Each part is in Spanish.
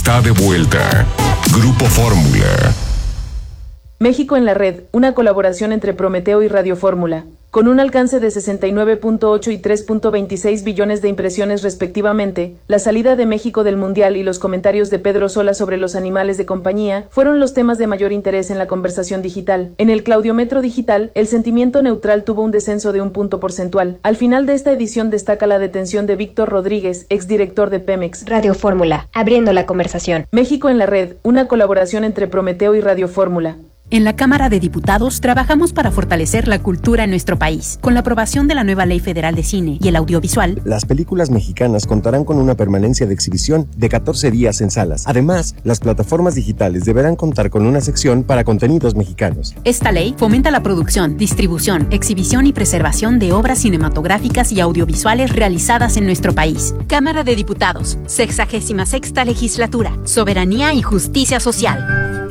está de vuelta. Grupo Fórmula. México en la red, una colaboración entre Prometeo y Radio Fórmula, con un alcance de 69.8 y 3.26 billones de impresiones respectivamente. La salida de México del Mundial y los comentarios de Pedro Sola sobre los animales de compañía fueron los temas de mayor interés en la conversación digital. En el Claudiometro digital, el sentimiento neutral tuvo un descenso de 1 punto porcentual. Al final de esta edición destaca la detención de Víctor Rodríguez, exdirector de Pemex. Radio Fórmula, abriendo la conversación. México en la red, una colaboración entre Prometeo y Radio Fórmula. En la Cámara de Diputados trabajamos para fortalecer la cultura en nuestro país. Con la aprobación de la nueva Ley Federal de Cine y el Audiovisual, las películas mexicanas contarán con una permanencia de exhibición de 14 días en salas. Además, las plataformas digitales deberán contar con una sección para contenidos mexicanos. Esta ley fomenta la producción, distribución, exhibición y preservación de obras cinematográficas y audiovisuales realizadas en nuestro país. Cámara de Diputados, 66ª Legislatura, Soberanía y Justicia Social.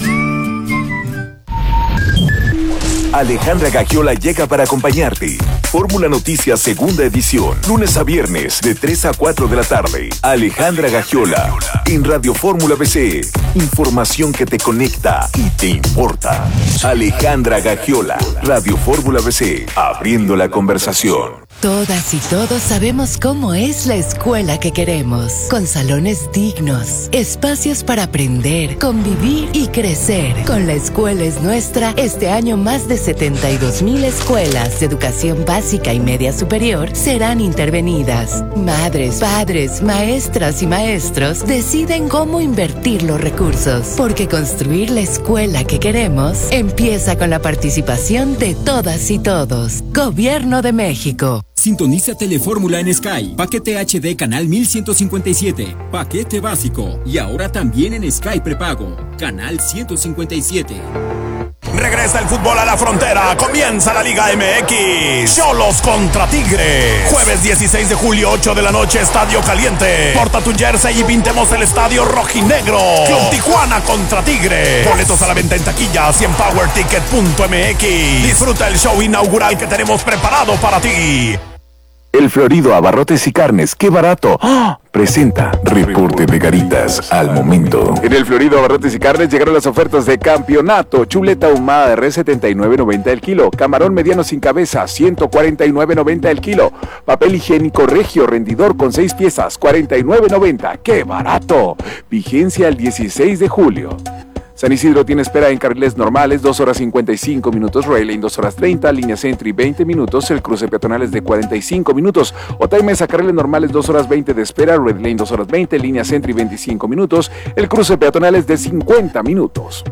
Alejandra Gagiola llega para acompañarte. Fórmula Noticias segunda edición, lunes a viernes de 3 a 4 de la tarde. Alejandra Gagiola en Radio Fórmula BC. Información que te conecta y te importa. Alejandra Gagiola, Radio Fórmula BC, abriendo la conversación. Todas y todos sabemos cómo es la escuela que queremos, con salones dignos, espacios para aprender, convivir y crecer. Con La Escuela es Nuestra, este año más de 72,000 escuelas de educación básica y media superior serán intervenidas. Madres, padres, maestras y maestros deciden cómo invertir los recursos, porque construir la escuela que queremos empieza con la participación de todas y todos. Gobierno de México. Sintoniza Telefórmula en Sky, paquete HD canal 1157, paquete básico y ahora también en Sky prepago, canal 157. Regresa el fútbol a la frontera, comienza la Liga MX. Xolos contra Tigres. Jueves 16 de julio, 8 de la noche, Estadio Caliente. Porta tu jersey y pintemos el estadio rojinegro. Club Tijuana contra Tigres. Boletos a la venta en taquillas y en powerticket.mx. Disfruta el show inaugural que tenemos preparado para ti. El Florido Abarrotes y Carnes, ¡qué barato! ¡Oh! Presenta Reporte de Garitas al momento. En el Florido Abarrotes y Carnes llegaron las ofertas de campeonato. Chuleta ahumada de res, 79.90 el kilo. Camarón mediano sin cabeza, 149.90 el kilo. Papel higiénico Regio rendidor con 6 piezas, 49.90. ¡Qué barato! Vigencia el 16 de julio. San Isidro tiene espera en carriles normales, 2 horas 55 minutos, Rail Lane 2 horas 30, línea Sentry 20 minutos, el cruce peatonal es de 45 minutos, Otay Mesa, carriles normales 2 horas 20 de espera, Red Lane 2 horas 20, línea Sentry 25 minutos, el cruce peatonal es de 50 minutos.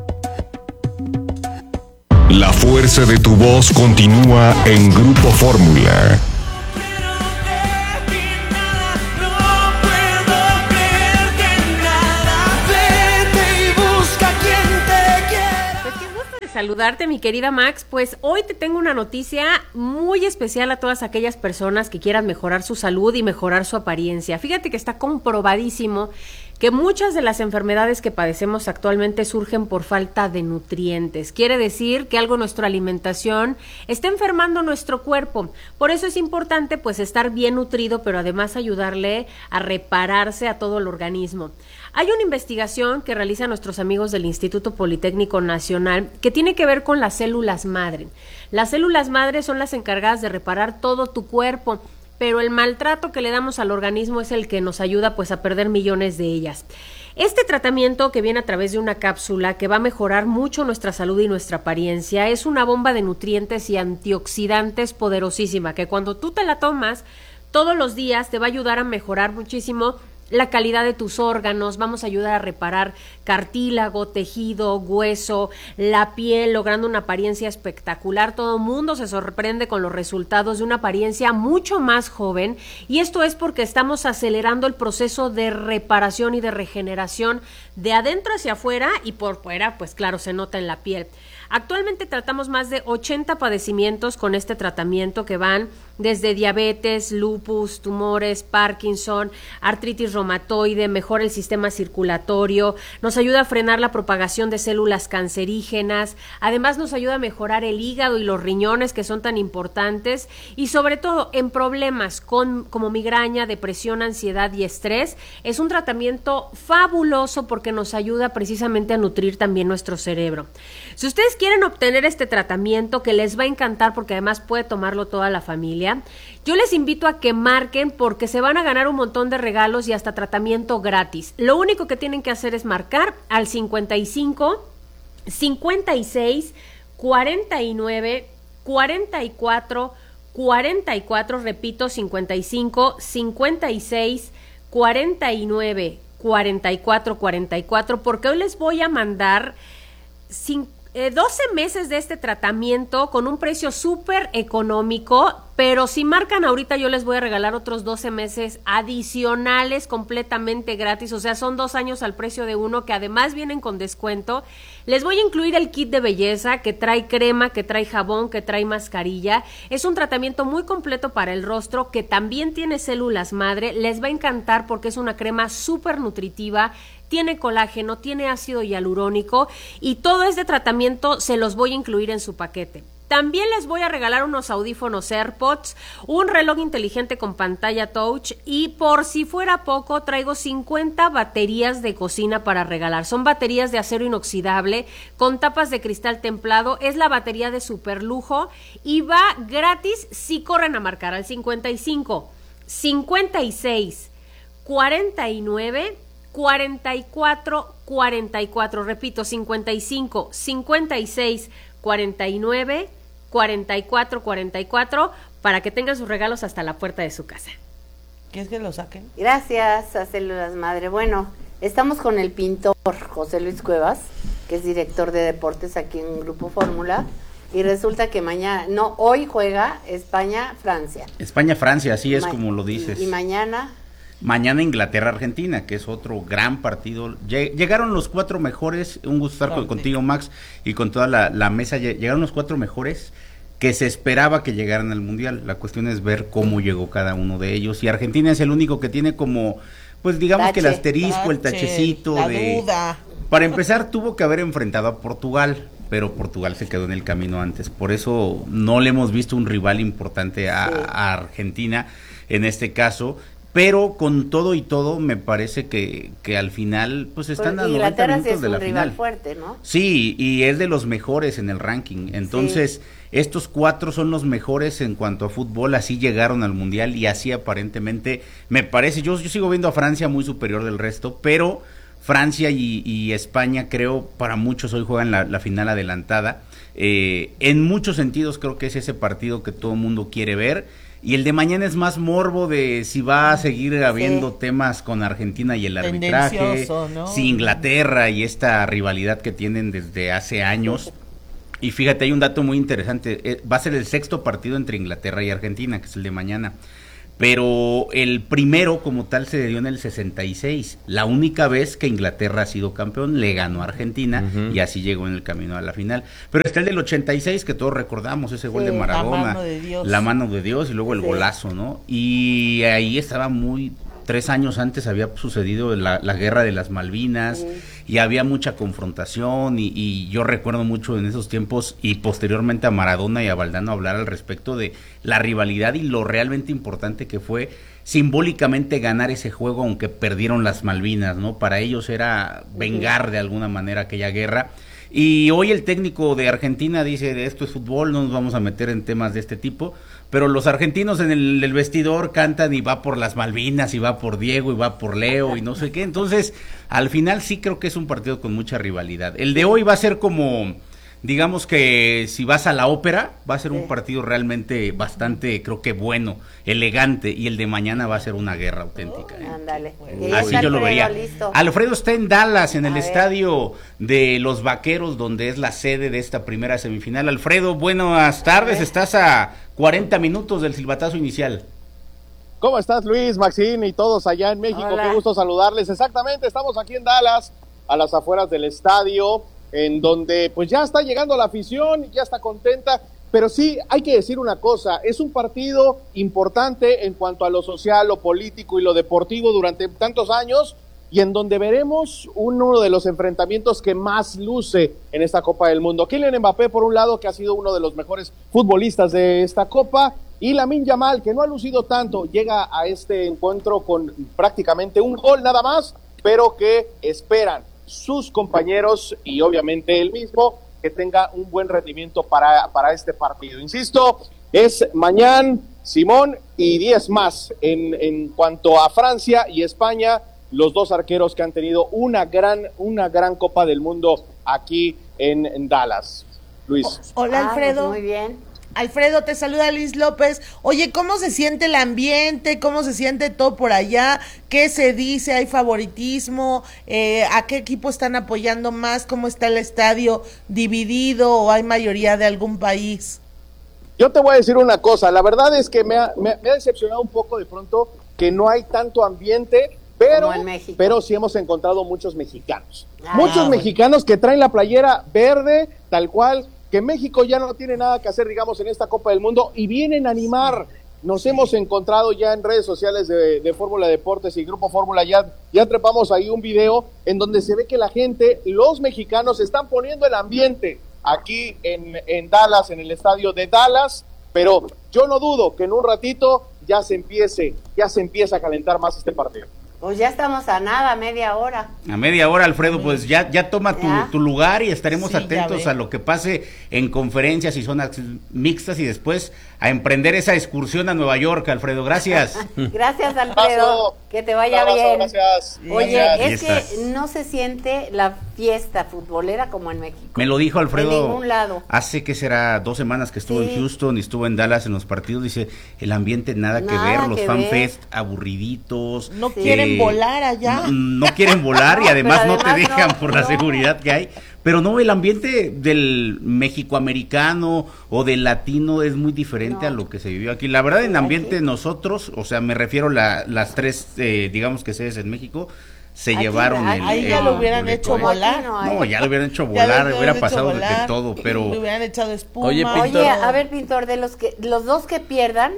La fuerza de tu voz continúa en Grupo Fórmula. Saludarte, mi querida Max. Pues hoy te tengo una noticia muy especial a todas aquellas personas que quieran mejorar su salud y mejorar su apariencia. Fíjate que está comprobadísimo que muchas de las enfermedades que padecemos actualmente surgen por falta de nutrientes. Quiere decir que algo en nuestra alimentación está enfermando nuestro cuerpo. Por eso es importante pues estar bien nutrido, pero además ayudarle a repararse a todo el organismo. Hay una investigación que realizan nuestros amigos del Instituto Politécnico Nacional que tiene que ver con las células madre. Las células madre son las encargadas de reparar todo tu cuerpo, pero el maltrato que le damos al organismo es el que nos ayuda pues a perder millones de ellas. Este tratamiento, que viene a través de una cápsula que va a mejorar mucho nuestra salud y nuestra apariencia, es una bomba de nutrientes y antioxidantes poderosísima que cuando tú te la tomas todos los días te va a ayudar a mejorar muchísimo la calidad de tus órganos. Vamos a ayudar a reparar cartílago, tejido, hueso, la piel, logrando una apariencia espectacular. Todo el mundo se sorprende con los resultados de una apariencia mucho más joven, y esto es porque estamos acelerando el proceso de reparación y de regeneración de adentro hacia afuera, y por fuera, pues claro, se nota en la piel. Actualmente tratamos más de 80 padecimientos con este tratamiento que van desde diabetes, lupus, tumores, Parkinson, artritis reumatoide, mejora el sistema circulatorio, nos ayuda a frenar la propagación de células cancerígenas, además nos ayuda a mejorar el hígado y los riñones, que son tan importantes, y sobre todo en problemas como migraña, depresión, ansiedad y estrés. Es un tratamiento fabuloso porque nos ayuda precisamente a nutrir también nuestro cerebro. Si ustedes quieren obtener este tratamiento, que les va a encantar porque además puede tomarlo toda la familia, yo les invito a que marquen porque se van a ganar un montón de regalos y hasta tratamiento gratis. Lo único que tienen que hacer es marcar al 55 56 49 44 44, repito, 55 56 49 44 44, porque hoy les voy a mandar 12 meses de este tratamiento con un precio súper económico, pero si marcan ahorita yo les voy a regalar otros 12 meses adicionales completamente gratis, o sea, son 2 años al precio de uno, que además vienen con descuento. Les voy a incluir el kit de belleza que trae crema, que trae jabón, que trae mascarilla. Es un tratamiento muy completo para el rostro que también tiene células madre. Les va a encantar porque es una crema súper nutritiva, tiene colágeno, tiene ácido hialurónico y todo este tratamiento se los voy a incluir en su paquete. También les voy a regalar unos audífonos AirPods, un reloj inteligente con pantalla touch y por si fuera poco traigo 50 baterías de cocina para regalar. Son baterías de acero inoxidable con tapas de cristal templado. Es la batería de super lujo y va gratis si corren a marcar al 55 56 49 44 44, repito, 55 56 49 44 44, para que tengan sus regalos hasta la puerta de su casa. ¿Quieres que lo saquen? Gracias a Células Madre. Bueno, estamos con el pintor José Luis Cuevas, que es director de deportes aquí en Grupo Fórmula, y resulta que hoy juega España-Francia. España-Francia, así es como lo dices. Y mañana... Mañana Inglaterra-Argentina, que es otro gran partido. Llegaron los 4 mejores, un gusto estar contigo, Max, y con toda la mesa. Llegaron los 4 mejores que se esperaba que llegaran al Mundial. La cuestión es ver cómo llegó cada uno de ellos. Y Argentina es el único que tiene como, pues digamos que el asterisco, el tachecito. La duda. Para empezar, tuvo que haber enfrentado a Portugal, pero Portugal se quedó en el camino antes. Por eso no le hemos visto un rival importante a Argentina en este caso. Pero con todo y todo me parece que al final pues están a 90 minutos de la final. Inglaterra sí es un rival fuerte, ¿no? Sí, y es de los mejores en el ranking. Entonces, estos 4 son los mejores en cuanto a fútbol, así llegaron al Mundial y así aparentemente me parece. Yo sigo viendo a Francia muy superior del resto, pero Francia y España creo para muchos hoy juegan la final adelantada. En muchos sentidos creo que es ese partido que todo el mundo quiere ver. Y el de mañana es más morbo de si va a seguir habiendo temas con Argentina y el arbitraje, ¿no? Si Inglaterra y esta rivalidad que tienen desde hace años. Y fíjate, hay un dato muy interesante, va a ser el 6º partido entre Inglaterra y Argentina, que es el de mañana. Pero el primero como tal se dio en el 66, la única vez que Inglaterra ha sido campeón, le ganó a Argentina y así llegó en el camino a la final. Pero está el del 86 que todos recordamos, ese gol de Maradona, la mano de Dios y luego el golazo, ¿no? Y ahí estaba 3 años antes había sucedido la guerra de las Malvinas y había mucha confrontación y yo recuerdo mucho en esos tiempos y posteriormente a Maradona y a Valdano hablar al respecto de la rivalidad y lo realmente importante que fue simbólicamente ganar ese juego aunque perdieron las Malvinas, ¿no? Para ellos era vengar de alguna manera aquella guerra. Y hoy el técnico de Argentina dice, esto es fútbol, no nos vamos a meter en temas de este tipo, pero los argentinos en el vestidor cantan y va por las Malvinas, y va por Diego, y va por Leo, y no sé qué. Entonces, al final sí creo que es un partido con mucha rivalidad. El de hoy va a ser como, digamos que si vas a la ópera, va a ser un partido realmente bastante, creo que bueno, elegante, y el de mañana va a ser una guerra auténtica. Ándale. Así yo lo vería. Listo. Alfredo está en Dallas, en el estadio de los Vaqueros, donde es la sede de esta primera semifinal. Alfredo, buenas tardes, estás a 40 minutos del silbatazo inicial. ¿Cómo estás, Luis, Maxine y todos allá en México? Hola. Qué gusto saludarles. Exactamente, estamos aquí en Dallas, a las afueras del estadio, en donde pues ya está llegando la afición, ya está contenta, pero sí hay que decir una cosa, es un partido importante en cuanto a lo social, lo político y lo deportivo durante tantos años, y en donde veremos uno de los enfrentamientos que más luce en esta Copa del Mundo. Kylian Mbappé, por un lado, que ha sido uno de los mejores futbolistas de esta Copa, y Lamine Yamal, que no ha lucido tanto, llega a este encuentro con prácticamente un gol nada más, pero que esperan sus compañeros y obviamente él mismo que tenga un buen rendimiento para este partido. Insisto, es mañana, Simón, y 10 más en cuanto a Francia y España, los dos arqueros que han tenido una gran Copa del Mundo aquí en Dallas. Luis. Hola, Alfredo. Pues muy bien. Alfredo, te saluda Luis López. Oye, ¿cómo se siente el ambiente? ¿Cómo se siente todo por allá? ¿Qué se dice? ¿Hay favoritismo? ¿A qué equipo están apoyando más? ¿Cómo está el estadio dividido o hay mayoría de algún país? Yo te voy a decir una cosa, la verdad es que me ha decepcionado un poco de pronto que no hay tanto ambiente, pero sí hemos encontrado muchos mexicanos. Muchos mexicanos que traen la playera verde, tal cual, que México ya no tiene nada que hacer, digamos, en esta Copa del Mundo, y vienen a animar. Nos hemos encontrado ya en redes sociales de Fórmula Deportes y Grupo Fórmula, ya trepamos ahí un video en donde se ve que la gente, los mexicanos, están poniendo el ambiente aquí en Dallas, en el estadio de Dallas, pero yo no dudo que en un ratito ya se empiece a calentar más este partido. Pues ya estamos a nada, media hora. A media hora, Alfredo, pues ya toma tu lugar y estaremos atentos a lo que pase en conferencias y zonas mixtas y después a emprender esa excursión a Nueva York, Alfredo. Gracias. Gracias, Alfredo. Que te vaya bien. Gracias. Oye, Gracias. es que no se siente la fiesta futbolera como en México. Me lo dijo Alfredo. En ningún lado. Hace que será 2 semanas que estuvo en Houston y estuvo en Dallas en los partidos. Dice, el ambiente nada que ver, los fanfest aburriditos. No quieren volar allá. No quieren volar y además no te dejan por la seguridad que hay. Pero no, el ambiente del mexicoamericano o del latino es muy diferente a lo que se vivió aquí. La verdad, en ambiente nosotros, o sea, me refiero las 3, digamos que sedes en México, se llevaron ahí ya lo hubieran hecho volar. No, ya lo hubieran hecho volar, hubiera pasado de todo, pero... Le hubieran echado espuma. Oye, a ver, Pintor, de los dos que pierdan...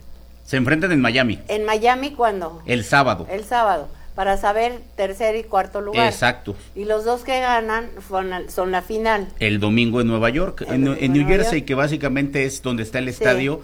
Se enfrentan en Miami. ¿En Miami cuándo? El sábado. El sábado, para saber tercer y cuarto lugar. Exacto. Y los dos que ganan son la final. El domingo en Nueva York, en New Jersey, que básicamente es donde está el estadio.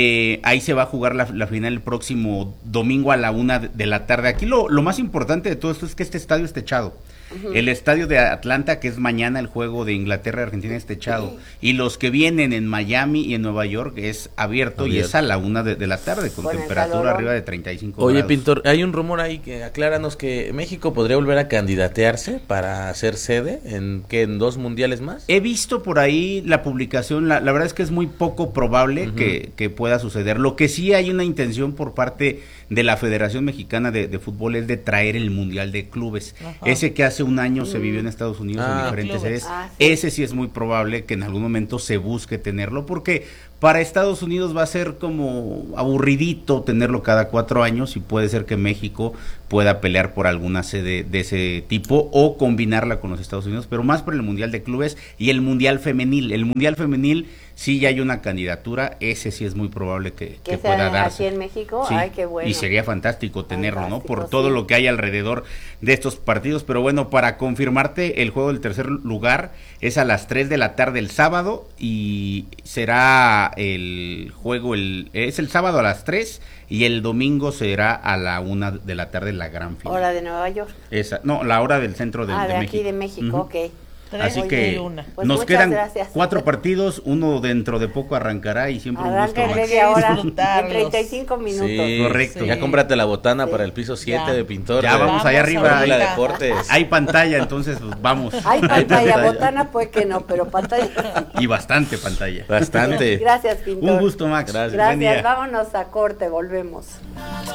Ahí se va a jugar la final el próximo domingo a la 1 de la tarde. Aquí lo más importante de todo esto es que este estadio es techado. El estadio de Atlanta, que es mañana el juego de Inglaterra-Argentina, es techado. Y los que vienen en Miami y en Nueva York es abierto. Y es a la 1 de la tarde, con temperatura arriba de 35 Oye, grados. Pintor, hay un rumor ahí que acláranos que México podría volver a candidatearse para ser sede en 2 mundiales más. He visto por ahí la publicación, la verdad es que es muy poco probable que pueda suceder. Lo que sí hay una intención por parte de la Federación Mexicana de Fútbol es de traer el Mundial de Clubes. Ese que hace un año se vivió en Estados Unidos en diferentes sedes. Ese sí es muy probable que en algún momento se busque tenerlo, porque para Estados Unidos va a ser como aburridito tenerlo cada 4 años y puede ser que México pueda pelear por alguna sede de ese tipo o combinarla con los Estados Unidos, pero más por el Mundial de Clubes y el Mundial Femenil. El Mundial Femenil sí ya hay una candidatura, ese sí es muy probable que pueda darse. ¿Aquí en México? Sí, Ay, qué bueno. y sería fantástico tenerlo, ¿no? Por todo lo que hay alrededor de estos partidos, pero bueno, para confirmarte, el juego del tercer lugar es a las 3 de la tarde el sábado y será el juego, es el sábado a las 3 y el domingo será a la 1 de la tarde la gran final. ¿Hora de Nueva York? La hora del centro de México. Aquí de México, ok. Así que pues nos quedan gracias. 4 partidos, uno dentro de poco arrancará y siempre un gusto. Arranca en media hora, en 35 minutos. Sí, correcto. Ya cómprate la botana para el piso 7 de Pintor. Ya vamos allá arriba. La Deportes. Hay pantalla, entonces pues, vamos. Hay pantalla, botana pues que no, pero pantalla. Y bastante pantalla. Bastante. Gracias, Pintor. Un gusto, Max. Gracias, vámonos a corte, volvemos.